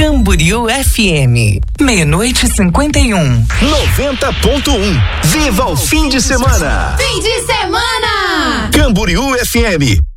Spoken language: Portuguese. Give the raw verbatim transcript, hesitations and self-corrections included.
Camboriú F M, meia-noite e cinquenta e um. noventa ponto um. Viva o fim de semana! Fim de semana! Camboriú F M.